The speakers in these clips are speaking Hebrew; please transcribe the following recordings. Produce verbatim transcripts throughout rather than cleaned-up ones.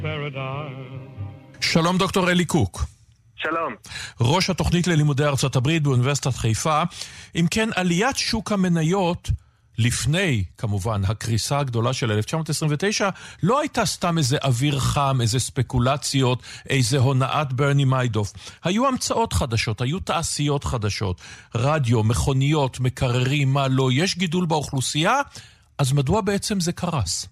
שלום דוקטור אלי קוק. שלום. ראש התוכנית ללימודי ארצות הברית באוניברסיטת חיפה. אם כן, עליית שוק המניות לפני, כמובן, הקריסה הגדולה של אלף תשע מאות עשרים ותשע, לא הייתה סתם איזה אוויר חם, איזה ספקולציות, איזה הונאת ברני מיידוף. היו המצאות חדשות, היו תעשיות חדשות, רדיו, מכוניות, מקררים, מה לא, יש גידול באוכלוסייה, אז מדוע בעצם זה קרס?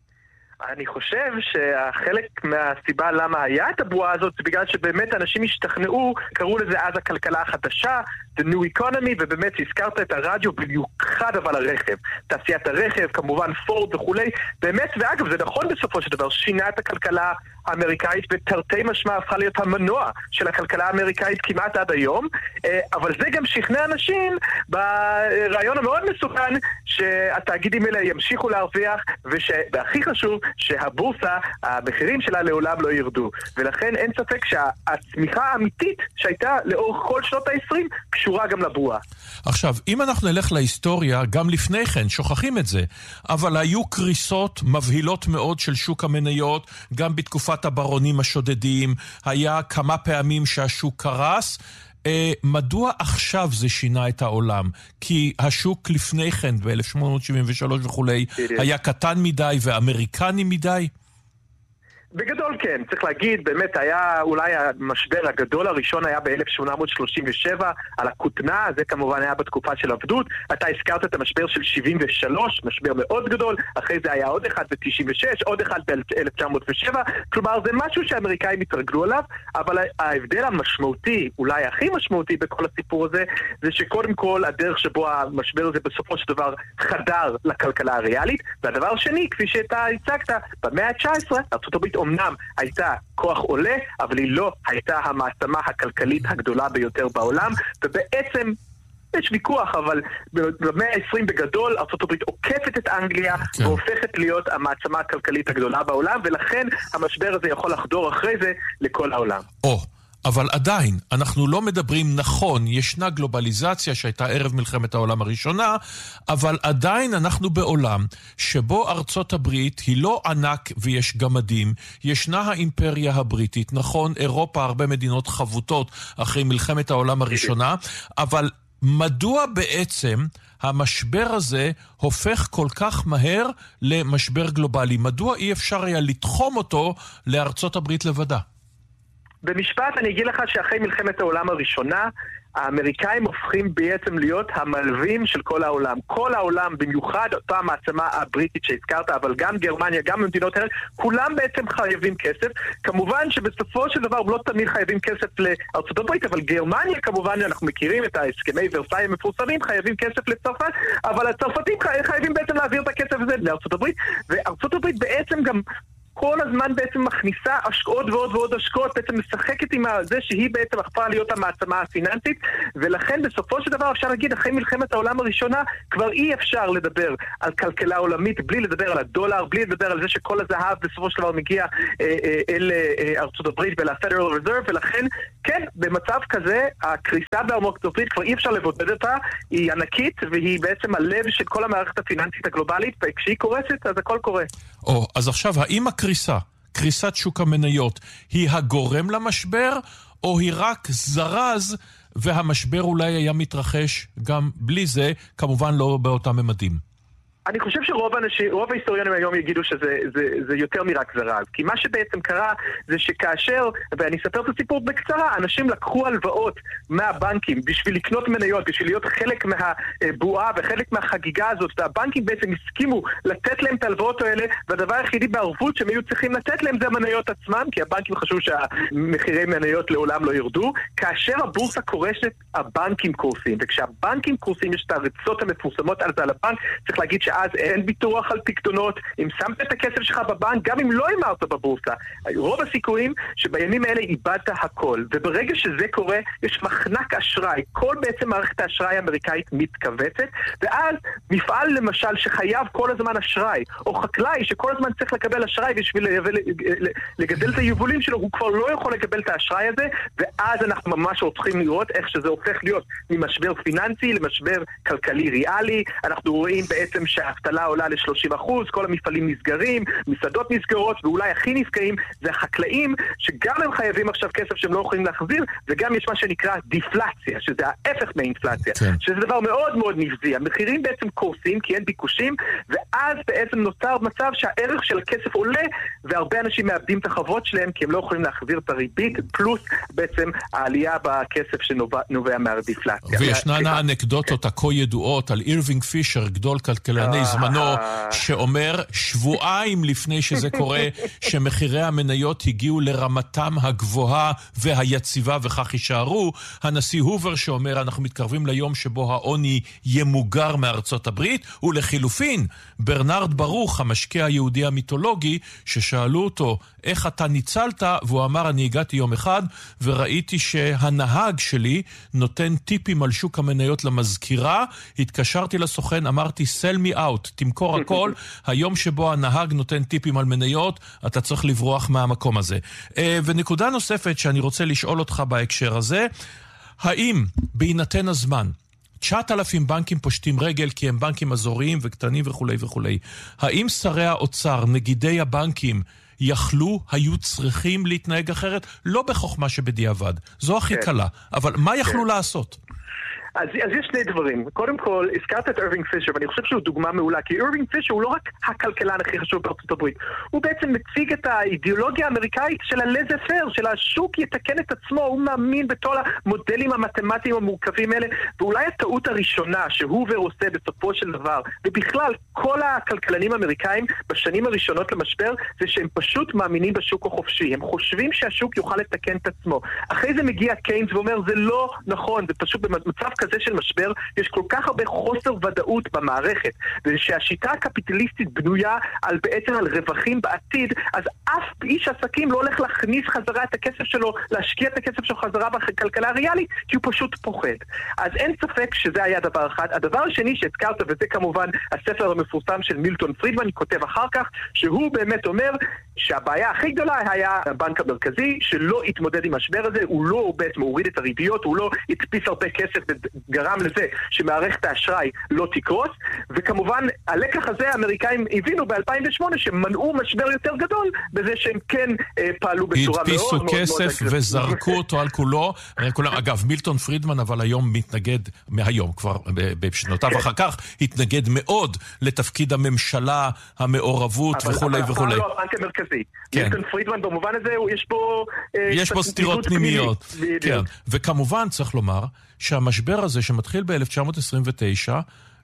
אני חושב שהחלק מהסיבה למה היה את הבועה הזאת זה בגלל שבאמת אנשים השתכנעו, קראו לזה אז הכלכלה החדשה, The New Economy, ובאמת הזכרת את הרדיו במיוחד אבל הרכב, תעשיית הרכב, כמובן פורד וכולי, באמת, ואגב זה נכון בסופו של דבר, שינה את הכלכלה האמריקאית ותרתי משמע הפכה להיות המנוע של הכלכלה האמריקאית כמעט עד היום, אבל זה גם שכנע אנשים ברעיון המאוד מסוכן שהתאגידים האלה ימשיכו להרוויח, והכי חשוב שהבורסה, המחירים שלה לעולם לא ירדו, ולכן אין ספק שהצמיחה האמיתית שהייתה לאורך כל שנות ה-עשרים קשורה גם לבועה. עכשיו, אם אנחנו נלך להיסטוריה, גם לפני כן, שוכחים את זה, אבל היו קריסות מבהילות מאוד של שוק המניות, גם בתקופת הברונים השודדים, היה כמה פעמים שהשוק קרס. אה, מדוע עכשיו זה שינה את העולם? כי השוק לפני כן, ב-אלף שמונה מאות שבעים ושלוש וכולי, היה קטן מדי ואמריקני מדי? בגדול כן, צריך להגיד, באמת היה אולי המשבר הגדול הראשון היה ב-אלף שמונה מאות שלושים ושבע על הכותנה, זה כמובן היה בתקופה של עבדות, אתה הזכרת את המשבר של שבעים ושלוש, משבר מאוד גדול, אחרי זה היה עוד אחד ב-תשעים ושש, עוד אחד ב-אלף תשע מאות ושבע, כלומר זה משהו שהאמריקאים התרגלו עליו, אבל ההבדל המשמעותי, אולי הכי משמעותי בכל הסיפור הזה, זה שקודם כל הדרך שבו המשבר הזה בסופו של דבר חדר לכלכלה הריאלית, והדבר השני, כפי שאתה הצגת, במאה ה-תשע עשרה, ארצות הברית אמנם הייתה כוח עולה, אבל היא לא הייתה המעצמה הכלכלית הגדולה ביותר בעולם, ובעצם יש ויכוח, אבל במאה ה-עשרים בגדול ארצות הברית עוקפת את אנגליה כן. והופכת להיות המעצמה הכלכלית הגדולה בעולם, ולכן המשבר הזה יכול לחדור אחרי זה לכל העולם. או אבל עדיין, אנחנו לא מדברים נכון, ישנה גלובליזציה שהייתה ערב מלחמת העולם הראשונה, אבל עדיין אנחנו בעולם שבו ארצות הברית היא לא ענק ויש גמדים, ישנה האימפריה הבריטית, נכון, אירופה, הרבה מדינות חבוטות אחרי מלחמת העולם הראשונה, אבל מדוע בעצם המשבר הזה הופך כל כך מהר למשבר גלובלי? מדוע אי אפשר היה לתחום אותו לארצות הברית לבדה? במשפט אני אגיד לך שאחרי מלחמת העולם הראשונה, האמריקאים הופכים בעצם להיות המלווים של כל העולם. כל העולם, במיוחד אותה המעצמה הבריטית שהזכרת, אבל גם גרמניה, גם במדינות האלה, כולם בעצם חייבים כסף. כמובן שבסופו של דבר לא תמיד חייבים כסף לארצות הברית, אבל גרמניה כמובן, אנחנו מכירים את ההסכמי ורסאי המפורסמים, חייבים כסף לצרפת, אבל הצרפתים חייבים בעצם להעביר את הכסף הזה לארצות הברית, וארצות הברית בעצם גם כל הזמן בעצם מכניסה השקעות ועוד ועוד השקעות, בעצם משחקת עם זה שהיא בעצם הפכה להיות המעצמה הפיננסית, ולכן בסופו של דבר אפשר להגיד, אחרי מלחמת העולם הראשונה, כבר אי אפשר לדבר על כלכלה עולמית, בלי לדבר על הדולר, בלי לדבר על זה שכל הזהב בסופו של דבר מגיע אה, אה, אל אה, ארצות הברית ול-Federal Reserve, ולכן, כן, במצב כזה, הקריסה בארצות הברית כבר אי אפשר לבודד אותה, היא ענקית, והיא בעצם הלב של כל המערכת הפיננסית הגלובלית, וכשהיא קורסת, אז הכל קורה. או, אז עכשיו, האם קריסה, קריסת שוק המניות, היא הגורם למשבר, או היא רק זרז, והמשבר אולי היה מתרחש גם בלי זה, כמובן לא באותם ממדים? אני חושב שרוב האנשים, רוב ההיסטוריונים היום יגידו שזה זה, זה יותר מרק זרז. כי מה שבעצם קרה זה שכאשר, ואני אספר את הסיפור בקצרה, אנשים לקחו הלוואות מהבנקים בשביל לקנות מניות, בשביל להיות חלק מהבועה וחלק מהחגיגה הזאת, והבנקים בעצם הסכימו לתת להם את ההלוואות האלה, והדבר היחידי בערבות שהם היו צריכים לתת להם זה המניות עצמם, כי הבנקים חשבו שהמחירי מניות לעולם לא ירדו. כאשר הבורסה קורסת, הבנקים קורסים, וכשהבנקים קורסים יש את הרצות המפורסמות על זה על הבנק, צריך להגיד ש אז אין ביטוח על פקדונות, אם שמת את הכסף שלך בבנק, גם אם לא אמרת בבורסה, רוב הסיכויים שבימים האלה איבדת הכל, וברגע שזה קורה, יש מחנק אשראי, כל בעצם מערכת האשראי האמריקאית מתכווצת, ואז מפעל למשל שחייב כל הזמן אשראי, או חקלאי שכל הזמן צריך לקבל אשראי בשביל לגדל את היבולים שלו, הוא כבר לא יכול לקבל את האשראי הזה, ואז אנחנו ממש רוצים לראות איך שזה הופך להיות ממשבר פיננסי למשבר כלכלי ריאלי. אנחנו רואים בעצם שה האבטלה עולה ל-שלושים אחוז, כל המפעלים נסגרים, מסעדות נסגרות, ואולי הכי נפגעים זה החקלאים, שגם הם חייבים עכשיו כסף שהם לא יכולים להחזיר, וגם יש מה שנקרא דיפלציה, שזה ההפך מהאינפלציה, כן. שזה דבר מאוד מאוד נבזי. המחירים בעצם קורסים כי אין ביקושים, ואז בעצם נוצר מצב שהערך של הכסף עולה, והרבה אנשים מאבדים את החובות שלהם, כי הם לא יכולים להחזיר את הריבית, פלוס בעצם העלייה בכסף שנובע מהדיפלציה. וישנן האנקדוטות הכה ידועות על אירווינג פישר, גדול כלכלני זמנו, שאומר שבועיים לפני שזה קורה, שמחירי המניות הגיעו לרמתם הגבוהה והיציבה וכך יישארו. הנשיא הובר שאומר אנחנו מתקרבים ליום שבו העוני ימוגר מארצות הברית, ולחילופין ברנרד ברוך, המשקיע היהודי המיתולוגי, ששאלו אותו איך אתה ניצלת, והוא אמר אני הגעתי יום אחד וראיתי שהנהג שלי נותן טיפים על שוק המניות למזכירה, התקשרתי לסוכן, אמרתי sell me out, תמכור הכל, היום שבו הנהג נותן טיפים על מניות, אתה צריך לברוח מהמקום הזה. ונקודה נוספת שאני רוצה לשאול אותך בהקשר הזה, האם בהינתן הזמן, תשעת אלפים בנקים פושטים רגל כי הם בנקים אזוריים וקטנים וכו' וכו', האם שרי האוצר, נגידי הבנקים, יכלו, היו צריכים להתנהג אחרת? לא בחוכמה שבדיעבד, זו הכי כן. קלה, אבל מה יכלו כן. לעשות? אז, אז יש שני דברים. קודם כל, הזכרת את אירווינג פישר, ואני חושב שהוא דוגמה מעולה, כי אירווינג פישר הוא לא רק הכלכלן הכי חשוב בארצות הברית, הוא בעצם מציג את האידיאולוגיה האמריקאית של הלזה פייר, של השוק יתקן את עצמו, הוא מאמין בכל המודלים המתמטיים המורכבים האלה, ואולי הטעות הראשונה שהובר עושה בסופו של דבר, ובכלל כל הכלכלנים האמריקאים בשנים הראשונות למשבר, זה שהם פשוט מאמינים בשוק החופשי, הם חושבים שהשוק יוכל לתקן את עצמו. אחרי זה מגיע קיינס ואומר, זה לא נכון, זה פשוט במצב כזה של משבר, יש כל כך הרבה חוסר ודאות במערכת, ושהשיטה הקפיטליסטית בנויה על בעצם על רווחים בעתיד, אז אף איש עסקים לא הולך להכניס חזרה את הכסף שלו, להשקיע את הכסף שלו חזרה בכלכלה הריאלית, כי הוא פשוט פוחד. אז אין ספק שזה היה דבר אחד. הדבר השני שהזכרת, וזה כמובן הספר המפורסם של מילטון פרידמן, אני כותב אחר כך, שהוא באמת אומר שהבעיה הכי גדולה היה הבנק המרכזי, שלא התמודד עם המשבר הזה, הוא לא בעצם הוריד את הריביות, הוא לא הדפיס הרבה כסף גרם לזה שמערכת האשראי לא תקרוס, וכמובן הלקח הזה האמריקאים הבינו ב-אלפיים ושמונה שמנעו משבר יותר גדול בזה שהם כן אה, פעלו בצורה מאוד מאוד מאוד הדפיסו כסף וזרקו אותו על כולו. אגב, מילטון פרידמן אבל היום מתנגד, מהיום כבר בשנותיו אחר כך, התנגד מאוד לתפקיד הממשלה, המעורבות וכו' וכו'. אבל לא הבנק המרכזי. מילטון פרידמן במובן הזה יש בו יש בו סתירות פנימיות. כן, וכמובן צריך לומר שהמשבר הזה שמתחיל ב-אלף תשע מאות עשרים ותשע,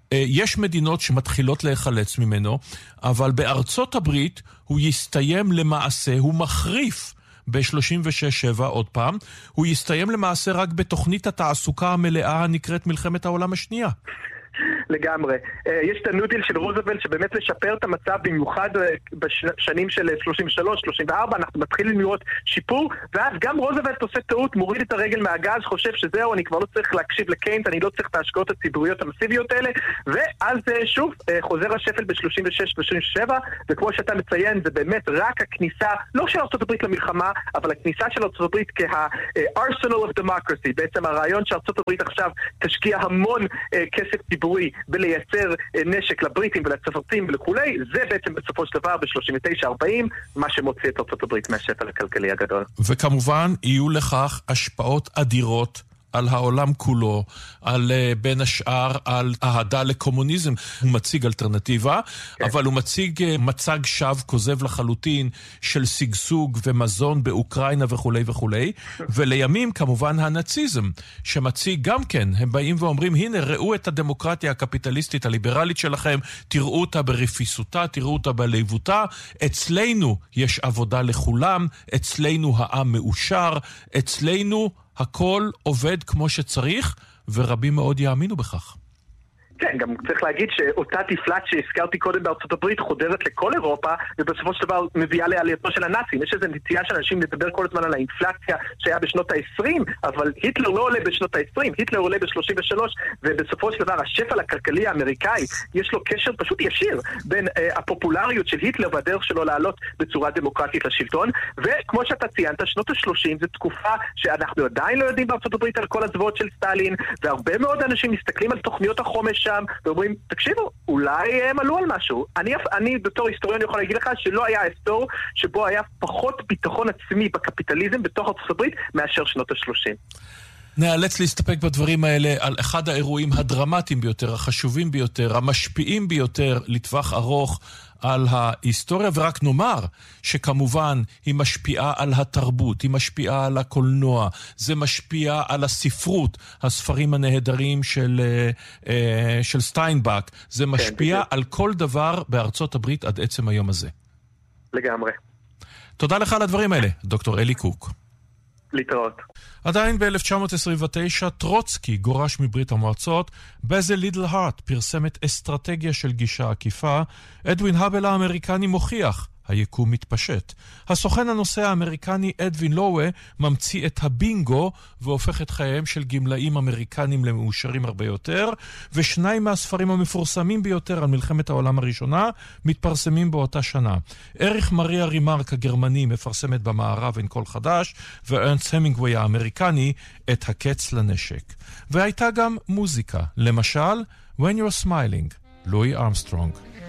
יש מדינות שמתחילות להיחלץ ממנו, אבל בארצות הברית הוא יסתיים למעשה, הוא מחריף ב-שלושים ושש שבע עוד פעם, הוא יסתיים למעשה רק בתוכנית התעסוקה המלאה הנקראת מלחמת העולם השנייה. לגמרי. יש את הניו דיל של רוזוולט שבאמת לשפר את המצב במיוחד בשנים של שלושים ושלוש שלושים וארבע, אנחנו מתחילים לראות שיפור, ואז גם רוזוולט עושה טעות, מוריד את הרגל מהגז, חושב שזהו, אני כבר לא צריך להקשיב לקיינס, אני לא צריך את ההשקעות הציבוריות המסיביות האלה, ואז שוב חוזר השפל ב-שלושים ושש שלושים ושבע, וכמו שאתה מציין, זה באמת רק הכניסה, לא של ארצות הברית למלחמה, אבל הכניסה של ארצות הברית כ-arsenal of democracy, בעצם הרעיון שארצות הברית עכשיו תשקיע המון כסף ציבורי בלייצר נשק לבריטים ולצרפתים ולכולי, זה בעצם בסופו של דבר ב-שלושים ותשע ארבעים מה שמוציא את ארצות הברית מהשפל הכלכלי הגדול. וכמובן יהיו לכך השפעות אדירות על העולם כולו, על בין השאר על אהדה לקומוניזם. הוא מציג אלטרנטיבה, כן. אבל הוא מציג מצג שווא כוזב לחלוטין של סגסוג ומזון באוקראינה וכו' וכו'. ולימים כמובן הנאציזם, שמציג גם כן, הם באים ואומרים, הנה ראו את הדמוקרטיה הקפיטליסטית הליברלית שלכם, תראו אותה ברפיסותה, תראו אותה בלהיבותה, אצלנו יש עבודה לכולם, אצלנו העם מאושר, אצלנו הכל עובד כמו שצריך, ורבים מאוד יאמינו בכך. כן, גם צריך להגיד שאותה דיפלציה שהזכרתי קודם בארצות הברית חודרת לכל אירופה, ובסופו של דבר מביאה לעלייתו של הנאצים. יש איזו נטייה של אנשים לדבר כל הזמן על האינפלציה שהיה בשנות ה-עשרים, אבל היטלר לא עולה בשנות ה-עשרים, היטלר עולה ב-שלושים ושלוש, ובסופו של דבר השפל הכלכלי האמריקאי, יש לו קשר פשוט ישיר בין אה, הפופולריות של היטלר והדרך שלו לעלות בצורה דמוקרטית לשלטון, וכמו שאתה ציינת, שנות ה-שלושים זו תקופה שאנחנו עדיין לא יודעים בארצות הברית על כל הזוועות של סטלין, והרבה מאוד אנשים מסתכלים על תוכניות החומש אותם ואומרים, תקשיבו, אולי הם עלו על משהו. אני, אני בתור היסטוריון יכול להגיד לך שלא היה עשור שבו היה פחות ביטחון עצמי בקפיטליזם בתוך ארצות הברית מאשר שנות ה-שלושים. נאלץ להסתפק בדברים האלה על אחד האירועים הדרמטיים ביותר, החשובים ביותר, המשפיעים ביותר לטווח ארוך על ההיסטוריה, ורק נאמר שכמובן היא משפיעה על התרבות, היא משפיעה על הקולנוע, זה משפיע על הספרות, הספרים הנהדרים של, של סטיינבק, זה משפיע כן, על כל דבר בארצות הברית עד עצם היום הזה. לגמרי. תודה לך על הדברים האלה, דוקטור אלי קוק. להתראות. עדיין ב-אלף תשע מאות עשרים ותשע טרוצקי גורש מברית המועצות, בזל לידל הארט פרסם את אסטרטגיה של גישה עקיפה, אדווין האבל האמריקני מוכיח, היקום מתפשט. הסוכן הנוסע האמריקני אדווין לואה ממציא את הבינגו והופך את חייהם של גמלאים אמריקנים למאושרים הרבה יותר, ושניים מהספרים המפורסמים ביותר על מלחמת העולם הראשונה מתפרסמים באותה שנה. אריך מריה רימרק הגרמני מפרסם את במערב אין קול חדש, וארנסט המינגווי האמריקני את הקץ לנשק. והייתה גם מוזיקה, למשל When You're Smiling, לואי ארמסטרונג.